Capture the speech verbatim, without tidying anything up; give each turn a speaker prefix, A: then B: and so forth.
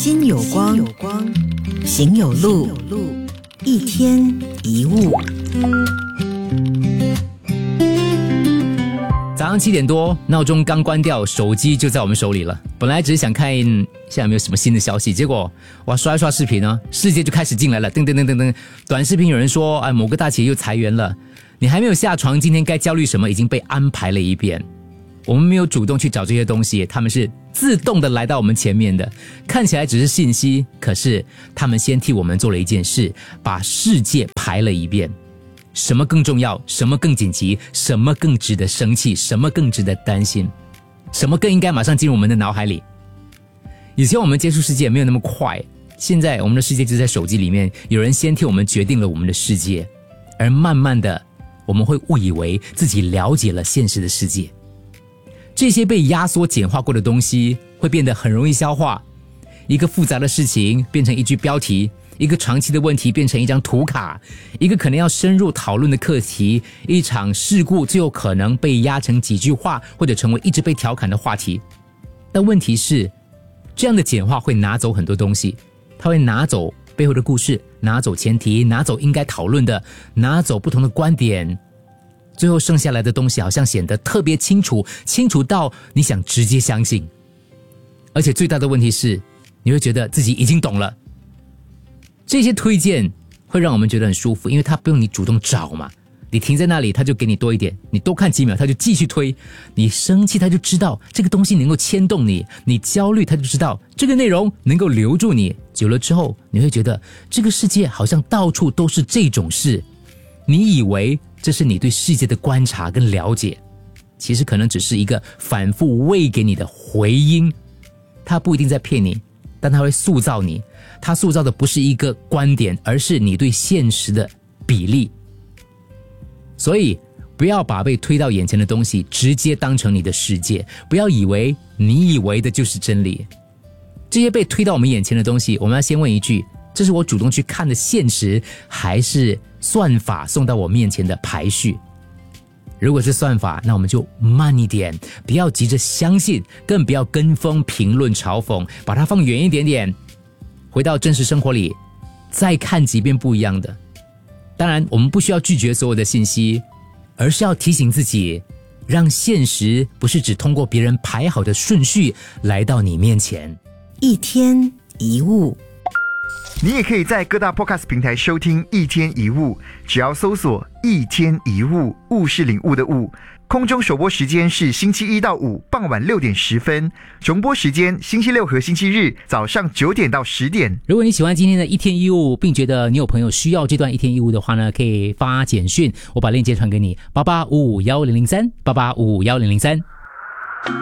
A: 心有光，行有路，一天一物。
B: 早上七点多，闹钟刚关掉，手机就在我们手里了。本来只是想看现在有没有什么新的消息，结果哇，刷一刷视频呢，世界就开始进来了，噔噔噔噔噔。短视频有人说，哎，某个大企业又裁员了，你还没有下床，今天该焦虑什么已经被安排了一遍。我们没有主动去找这些东西，他们是自动的来到我们前面的，看起来只是信息，可是他们先替我们做了一件事，把世界排了一遍。什么更重要，什么更紧急，什么更值得生气，什么更值得担心，什么更应该马上进入我们的脑海里。以前我们接触世界没有那么快，现在我们的世界就在手机里面，有人先替我们决定了我们的世界，而慢慢的我们会误以为自己了解了现实的世界。这些被压缩简化过的东西会变得很容易消化，一个复杂的事情变成一句标题，一个长期的问题变成一张图卡，一个可能要深入讨论的课题，一场事故最有可能被压成几句话，或者成为一直被调侃的话题。但问题是，这样的简化会拿走很多东西，它会拿走背后的故事，拿走前提，拿走应该讨论的，拿走不同的观点，最后剩下来的东西好像显得特别清楚，清楚到你想直接相信。而且最大的问题是，你会觉得自己已经懂了。这些推荐会让我们觉得很舒服，因为它不用你主动找嘛，你停在那里它就给你多一点，你多看几秒它就继续推，你生气它就知道这个东西能够牵动你，你焦虑它就知道这个内容能够留住你。久了之后你会觉得这个世界好像到处都是这种事，你以为这是你对世界的观察跟了解，其实可能只是一个反复喂给你的回音，它不一定在骗你，但它会塑造你，它塑造的不是一个观点，而是你对现实的比例。所以不要把被推到眼前的东西直接当成你的世界，不要以为你以为的就是真理。这些被推到我们眼前的东西，我们要先问一句，这是我主动去看的现实，还是算法送到我面前的排序？如果是算法，那我们就慢一点，不要急着相信，更不要跟风评论嘲讽，把它放远一点点，回到真实生活里再看几遍不一样的。当然我们不需要拒绝所有的信息，而是要提醒自己，让现实不是只通过别人排好的顺序来到你面前。
A: 一天一物，
C: 你也可以在各大 podcast 平台收听一天一物，只要搜索一天一物，物是领悟的物。空中首播时间是星期一到五傍晚六点十分，重播时间星期六和星期日早上九点到十点。
B: 如果你喜欢今天的一天一物，并觉得你有朋友需要这段一天一物的话呢，可以发简讯，我把链接传给你，八八五五一零零三，八八五五一零零三。